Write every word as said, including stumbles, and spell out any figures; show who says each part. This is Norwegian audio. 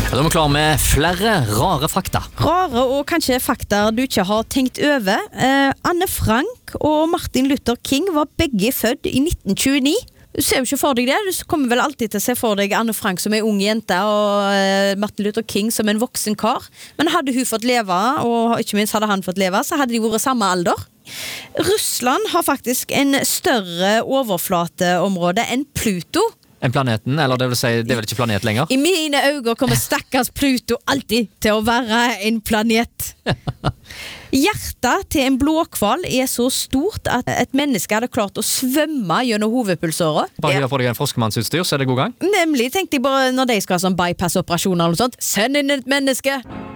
Speaker 1: Da er vi klar med flere rare fakta.
Speaker 2: Rare og kanskje fakta du ikke har tenkt over. Eh, Anne Frank og Martin Luther King var begge født i nitten tjueni. Du ser jo ikke for deg det. Du kommer vel alltid til å se for deg Anne Frank som en ung jente og eh, Martin Luther King som en voksen kar. Men hadde hun fått leve, og ikke minst hadde han fått leve, så hadde de vært samme alder. Russland har faktisk en større overflateområde enn Pluto.
Speaker 1: En planeten, eller det vil si, det er vel ikke planet lenger?
Speaker 2: I mine øyne kommer stakkars Pluto alltid til å være en planet. Hjertet til en blåkval er så stort at et menneske hadde klart å svømme gjennom hovedpulsåret.
Speaker 1: Bare gjør for deg en froskemannsutstyr, så er det god gang.
Speaker 2: Nemlig, tenkte jeg bare når de skal ha sånn bypass-operasjoner eller noe sånt. Send inn et menneske!